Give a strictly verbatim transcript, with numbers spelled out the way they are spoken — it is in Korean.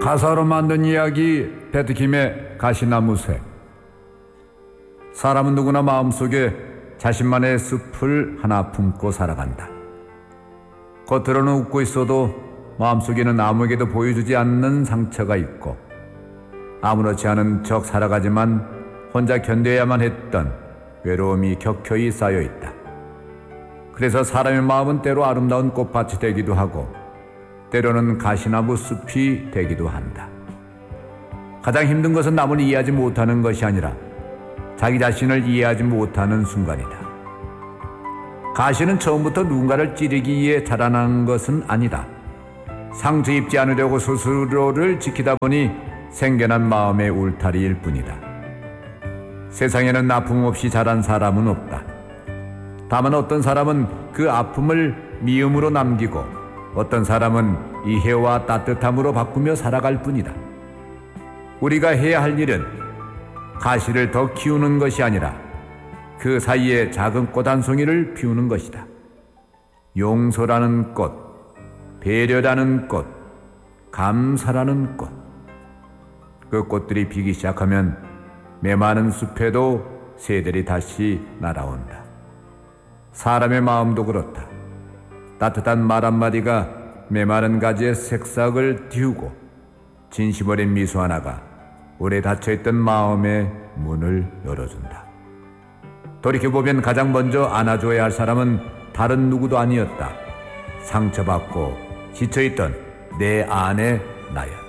가사로 만든 이야기 베트킴의 가시나무새. 사람은 누구나 마음속에 자신만의 숲을 하나 품고 살아간다. 겉으로는 웃고 있어도 마음속에는 아무에게도 보여주지 않는 상처가 있고, 아무렇지 않은 척 살아가지만 혼자 견뎌야만 했던 외로움이 격혀이 쌓여있다. 그래서 사람의 마음은 때로 아름다운 꽃밭이 되기도 하고 때로는 가시나무 숲이 되기도 한다. 가장 힘든 것은 남을 이해하지 못하는 것이 아니라 자기 자신을 이해하지 못하는 순간이다. 가시는 처음부터 누군가를 찌르기 위해 자라나는 것은 아니다. 상처 입지 않으려고 스스로를 지키다 보니 생겨난 마음의 울타리일 뿐이다. 세상에는 아픔 없이 자란 사람은 없다. 다만 어떤 사람은 그 아픔을 미움으로 남기고 어떤 사람은 이해와 따뜻함으로 바꾸며 살아갈 뿐이다. 우리가 해야 할 일은 가시를 더 키우는 것이 아니라 그 사이에 작은 꽃 한 송이를 피우는 것이다. 용서라는 꽃, 배려라는 꽃, 감사라는 꽃. 그 꽃들이 피기 시작하면 메마른 숲에도 새들이 다시 날아온다. 사람의 마음도 그렇다. 따뜻한 말 한마디가 메마른 가지의 색싹을 띄우고 진심 어린 미소 하나가 오래 닫혀있던 마음의 문을 열어준다. 돌이켜보면 가장 먼저 안아줘야 할 사람은 다른 누구도 아니었다. 상처받고 지쳐있던 내 안의 나였다.